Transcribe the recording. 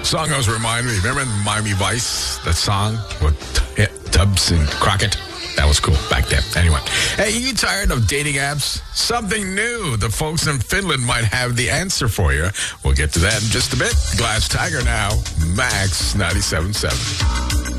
Song always reminded me. Remember Miami Vice? That song with Tubbs and Crockett? That was cool back then. Anyway. Hey, you tired of dating apps? Something new. The folks in Finland might have the answer for you. We'll get to that in just a bit. Glass Tiger now. Max 97.7.